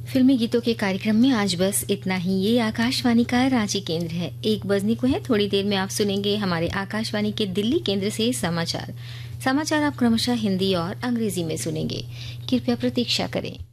फिल्मी गीतों के कार्यक्रम में आज बस इतना ही। ये आकाशवाणी का रांची केंद्र है। 1 बजने को है। थोड़ी देर में आप सुनेंगे हमारे आकाशवाणी के दिल्ली केंद्र से समाचार। आप क्रमशः हिंदी और अंग्रेजी में सुनेंगे। कृपया प्रतीक्षा करें।